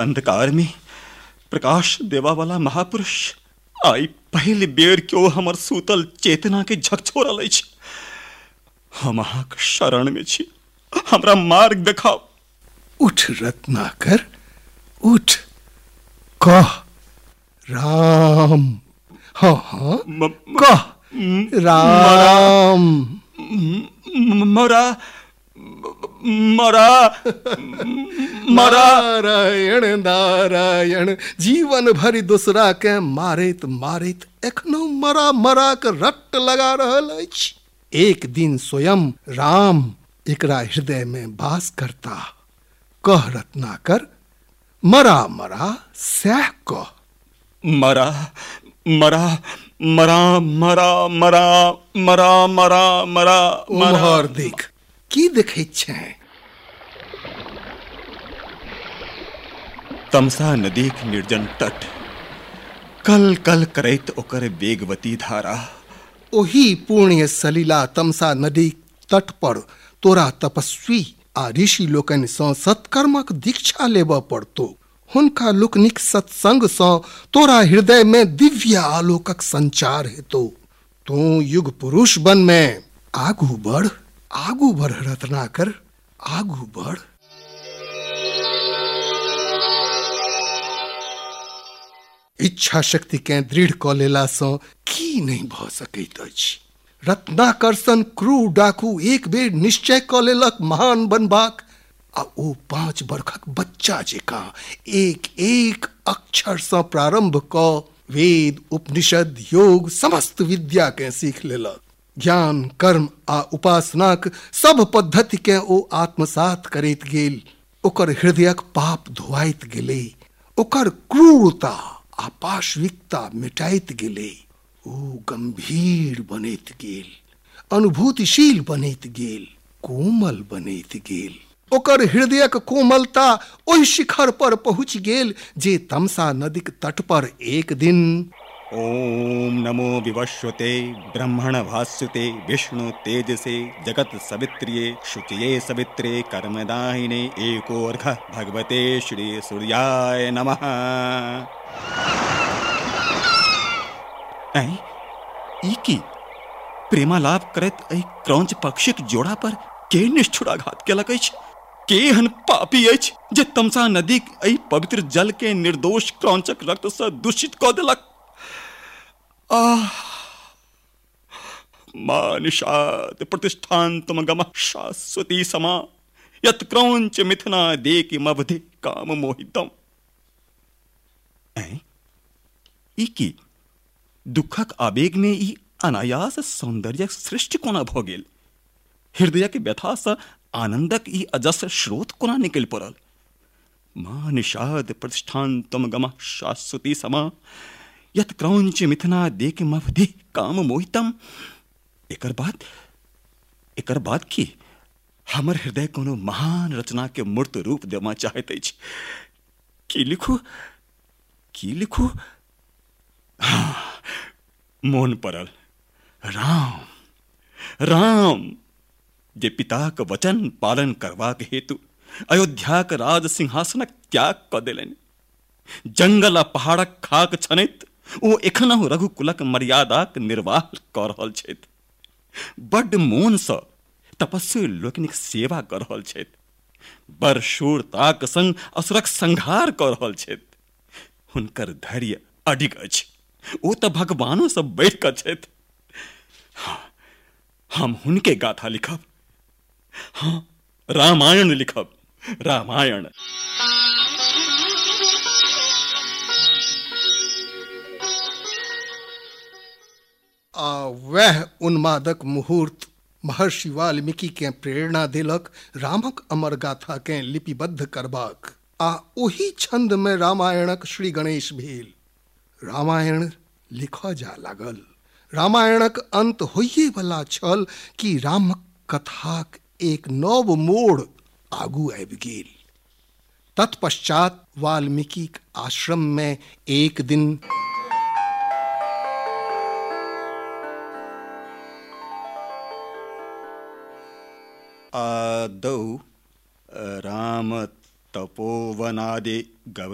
अंधकार में प्रकाश देवा वाला महापुरुष आई पहली बेर क्यों हमर सूतल चेतना के झकझोरा लै छी। हम अहाँक शरण में छी, हमरा मार्ग देखाओ। उठ रत्नाकर, उठ, कह राम। हाँ हाँ कह राम। मरा मरा मरा। नारायण नारायण, जीवन भरि दूसरा के मारैत मारैत एखनो मरा मरा के रट लगा रहल अछि। एक दिन स्वयं राम एकरा हृदय में वास करता। कह रत्नाकर, मरा मरा सह कह। मरा मरा मरा मरा मरा मरा मरा मरा। उम्हर देख, की देखैत छै? तमसा नदी के निर्जन तट, कल कल करैत ओकर वेगवती धारा। ओही पुण्य सलीला तमसा नदी तट पर तोरा तपस्वी आ ऋषि लोकनि सँ सत्कर्मक दीक्षा लेबऽ पड़तो। हुनका लोकनिक सत्संग सँ तोरा हृदय में दिव्य आलोकक संचार हेतौ। तू युग पुरुष बन में आगू बढ़ रत्नाकर, आगू बढ़। इच्छा शक्ति के दृढ़ क लेला सँ की नहीं भ सकैत अछि। रत्नाकर सन क्रूर डाकू एक बेर निश्चय क लेलक महान बनबाक, आ ओ 5 वर्षक बच्चा जेकां एक एक अक्षर सँ प्रारंभ क वेद उपनिषद योग समस्त विद्या के सीख लेलक। ज्ञान कर्म आ उपासनाक सब पद्धति के ओ आत्मसात करैत गेल। ओकर हृदयक पाप धोआइत गेलै, ओकर क्रूरता आ पाशविकता मिटाइत गेलै। ओ गंभीर बनैत गेल, अनुभूतिशील बनैत गेल, कोमल बनैत गेल। ओकर हृदयक कोमलता ओहि शिखर पर पहुँच गेल जे तमसा नदीक तट पर एक दिन ओम नमो विवस्वते ब्रह्मण भास्वते विष्णु तेजसे जगत सवित्रिये शुचिये सवित्रे कर्मदायिने एकोर्घ भगवते श्री सूर्याय नमः। ई की प्रेमालाप करैत एहि क्रौंच पक्षीक जोड़ा पर के निष्ठुराघात केलक अछि? केहन पापी अछि जे तमसा नदी एहि पवित्र जल के निर्दोष क्रौंचक रक्त सँ दूषित कऽ देलक? मा निषाद प्रतिष्ठान्तम गमः शाश्वती समा यत् क्रौंच मिथुना देकि मवधि काम मोहितम। ई की दुखक आवेग में ई अनायास सौंदर्यक सृष्टि कोना भऽ गेल? हृदय के व्यथा सँ आनंदक ई अजस्र स्रोत कोना निकलि पड़ल? मा निषाद प्रतिष्ठान्तम गमः शाश्वती समा यत् क्रौंच मिथुना देकि मवधि काम मोहितम। एकर बाद की हमर हृदय कोनो महान रचना के मूर्त रूप देवा चाहैत अछि। की लिखू? हाँ, मोन पड़ल। राम जे पिताक वचन पालन करबाक हेतु अयोध्याक राज सिंहासनक त्याग कऽ देलनि। जंगल आ पहाड़क खाक छनैत ओ एखनहु रघुकुलक मर्यादाक निर्वाह कऽ रहल छथि। बड्ड मोन सँ तपस्वी लोकनिक सेवा कऽ रहल छथि। बड़ शूरताक संग असुरक संहार कऽ रहल छथि। हुनकर धैर्य अडिग अछि। ओ तऽ भगवानो सँ बढ़ि कऽ छथि। हम हुनके गाथा लिखब। हाँ, रामायण लिखब, रामायण। वह उन्मादक मुहूर्त महर्षि वाल्मीकि के प्रेरणा देलक रामक अमर गाथा के लिपिबद्ध करबाक। आ ओही छंद में रामायणक श्री गणेश भेल। रामायण लिखऽ जा लागल। रामायणक अंत होइए वाला छल कि रामक कथाक एक नव मोड़ आगू आबि गेल। तत्पश्चात वाल्मीकि आश्रम में एक दिन आदौ राम तपोवनादि गव